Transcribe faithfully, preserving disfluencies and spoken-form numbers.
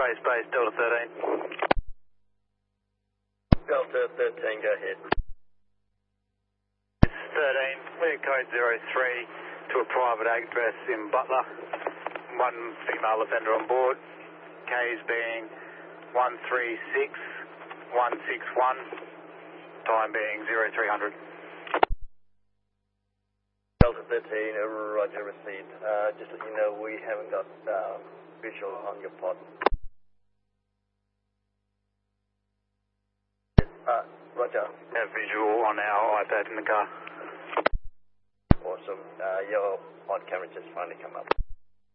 Space Base, Delta thirteen. Delta thirteen, go ahead. thirteen, clear code zero three to a private address in Butler. One female offender on board. K's being one three six one six one. Time being zero three hundred. Delta thirteen, roger, received. Uh, just let you know we haven't got uh, visual on your pod. Uh, roger. Have visual on our iPad in the car. Awesome. Uh, your pod camera just finally come up.